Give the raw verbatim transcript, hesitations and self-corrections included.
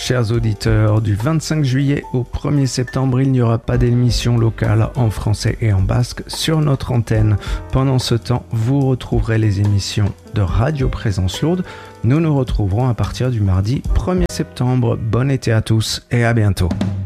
Chers auditeurs, du vingt-cinq juillet au premier septembre, il n'y aura pas d'émission locale en français et en basque sur notre antenne. Pendant ce temps, vous retrouverez les émissions de Radio Présence Lourdes. Nous nous retrouverons à partir du mardi premier septembre. Bon été à tous et à bientôt.